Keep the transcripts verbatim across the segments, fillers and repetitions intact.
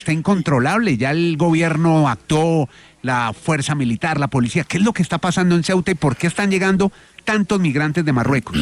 está incontrolable, ya el gobierno actuó, la fuerza militar, la policía. ¿Qué es lo que está pasando en Ceuta y por qué están llegando tantos migrantes de Marruecos?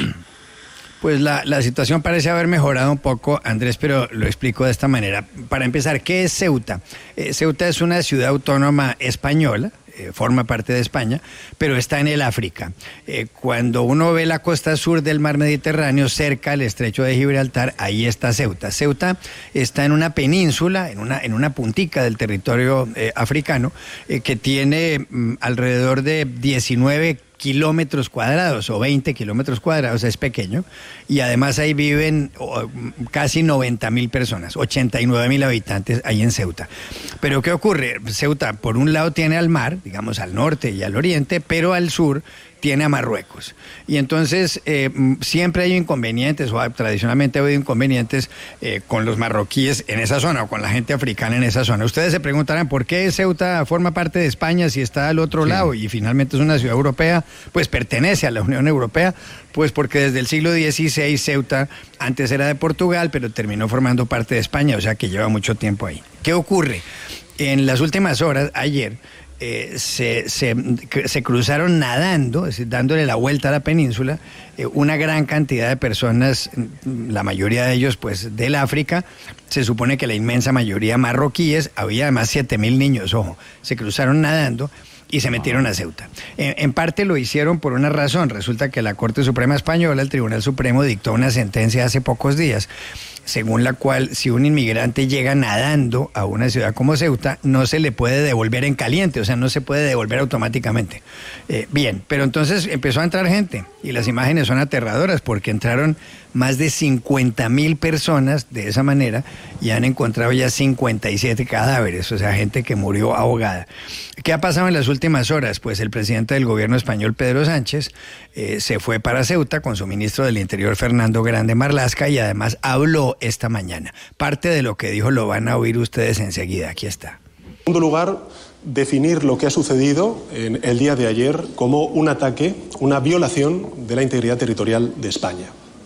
Pues la, la situación parece haber mejorado un poco, Andrés, pero lo explico de esta manera. Para empezar, ¿qué es Ceuta? Eh, Ceuta es una ciudad autónoma española, eh, forma parte de España, pero está en el África. Eh, cuando uno ve la costa sur del mar Mediterráneo, cerca del estrecho de Gibraltar, ahí está Ceuta. Ceuta está en una península, en una, en una puntica del territorio eh, africano, eh, que tiene mm, alrededor de diecinueve kilómetros cuadrados o veinte kilómetros cuadrados, es pequeño, y además ahí viven oh, casi noventa mil personas, ochenta y nueve mil habitantes ahí en Ceuta. Pero ¿qué ocurre? Ceuta por un lado tiene al mar, digamos al norte y al oriente, pero al sur tiene a Marruecos. Y entonces eh, siempre hay inconvenientes, o tradicionalmente ha habido inconvenientes eh, con los marroquíes en esa zona, o con la gente africana en esa zona. Ustedes se preguntarán, ¿por qué Ceuta forma parte de España si está al otro sí. lado? Y finalmente es una ciudad europea, pues pertenece a la Unión Europea, pues porque desde el siglo dieciséis Ceuta antes era de Portugal, pero terminó formando parte de España, o sea que lleva mucho tiempo ahí. ¿Qué ocurre? En las últimas horas, ayer, Eh, se, se, se cruzaron nadando, es decir, dándole la vuelta a la península, eh, una gran cantidad de personas, la mayoría de ellos pues del África, se supone que la inmensa mayoría marroquíes, había además siete mil niños, ojo, se cruzaron nadando y se metieron a Ceuta. En, en parte lo hicieron por una razón. Resulta que la Corte Suprema Española, el Tribunal Supremo, dictó una sentencia hace pocos días, según la cual si un inmigrante llega nadando a una ciudad como Ceuta, no se le puede devolver en caliente, o sea, no se puede devolver automáticamente. Eh, bien, pero entonces empezó a entrar gente y las imágenes son aterradoras porque entraron más de cincuenta mil personas de esa manera y han encontrado ya cincuenta y siete cadáveres, o sea, gente que murió ahogada. ¿Qué ha pasado en las últimas horas? Pues el presidente del gobierno español, Pedro Sánchez, eh, se fue para Ceuta con su ministro del Interior, Fernando Grande Marlaska, y además habló esta mañana. Parte de lo que dijo lo van a oír ustedes enseguida. Aquí está. En segundo lugar, definir lo que ha sucedido en el día de ayer como un ataque, una violación de la integridad territorial de España.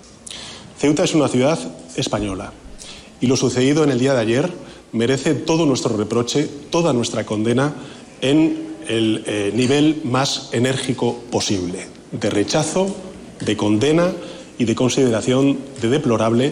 Ceuta es una ciudad española y lo sucedido en el día de ayer merece todo nuestro reproche, toda nuestra condena en el eh, nivel más enérgico posible, de rechazo, de condena y de consideración de deplorable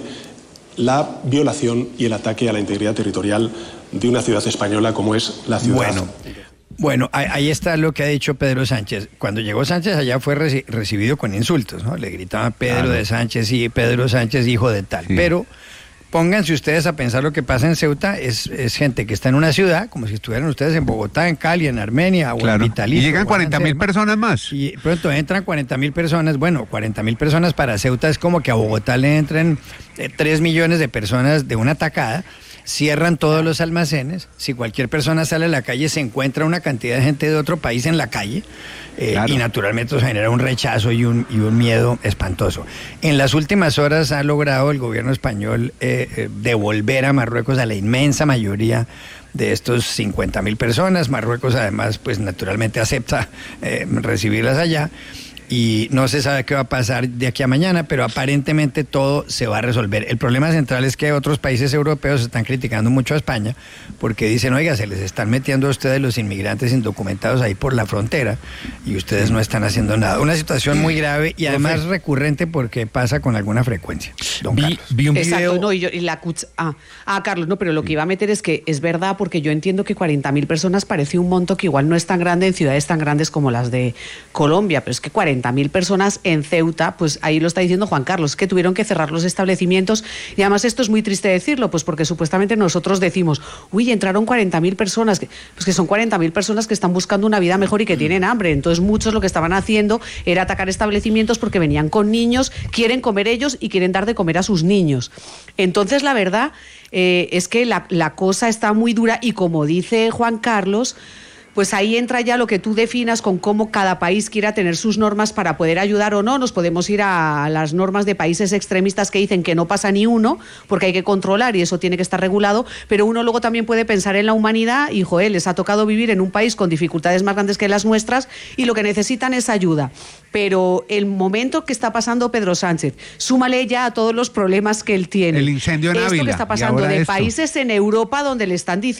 la violación y el ataque a la integridad territorial de una ciudad española como es la ciudad. Bueno. Bueno, ahí está lo que ha dicho Pedro Sánchez. Cuando llegó Sánchez allá fue reci- recibido con insultos, ¿no? Le gritaban Pedro claro. de Sánchez y Pedro Sánchez hijo de tal. Sí. Pero pónganse ustedes a pensar lo que pasa en Ceuta. Es, es gente que está en una ciudad, como si estuvieran ustedes en Bogotá, en Cali, en Armenia, claro. o en Vitalito. Y llegan cuarenta mil personas más. Y pronto entran cuarenta mil personas. Bueno, cuarenta mil personas para Ceuta es como que a Bogotá le entren eh, tres millones de personas de una tacada. Cierran todos los almacenes. Si cualquier persona sale a la calle, se encuentra una cantidad de gente de otro país en la calle, eh, claro. y naturalmente eso genera un rechazo y un, y un miedo espantoso. En las últimas horas ha logrado el gobierno español eh, eh, devolver a Marruecos a la inmensa mayoría de estos cincuenta mil personas. Marruecos además, pues naturalmente acepta eh, recibirlas allá. Y no se sabe qué va a pasar de aquí a mañana, pero aparentemente todo se va a resolver. El problema central es que otros países europeos están criticando mucho a España porque dicen, oiga, se les están metiendo a ustedes los inmigrantes indocumentados ahí por la frontera y ustedes no están haciendo nada. Una situación muy grave y además recurrente porque pasa con alguna frecuencia. Don vi, Carlos. Vi un Exacto, video... no, y, yo, y la ah, ah, Carlos, no, pero lo que iba a meter es que es verdad, porque yo entiendo que cuarenta mil personas parece un monto que igual no es tan grande en ciudades tan grandes como las de Colombia, pero es que cuarenta mil personas en Ceuta, pues ahí lo está diciendo Juan Carlos, que tuvieron que cerrar los establecimientos, y además esto es muy triste decirlo, pues porque supuestamente nosotros decimos, uy, entraron cuarenta mil personas, pues que son cuarenta mil personas que están buscando una vida mejor y que tienen hambre, entonces muchos lo que estaban haciendo era atacar establecimientos porque venían con niños, quieren comer ellos y quieren dar de comer a sus niños. Entonces la verdad eh, es que la, la cosa está muy dura y como dice Juan Carlos, pues ahí entra ya lo que tú definas con cómo cada país quiera tener sus normas para poder ayudar o no. Nos podemos ir a las normas de países extremistas que dicen que no pasa ni uno, porque hay que controlar y eso tiene que estar regulado, pero uno luego también puede pensar en la humanidad y, joder, les ha tocado vivir en un país con dificultades más grandes que las nuestras y lo que necesitan es ayuda. Pero el momento que está pasando Pedro Sánchez, súmale ya a todos los problemas que él tiene. El incendio en Esto Ávila, que está y pasando ahora de esto. países en Europa donde le están diciendo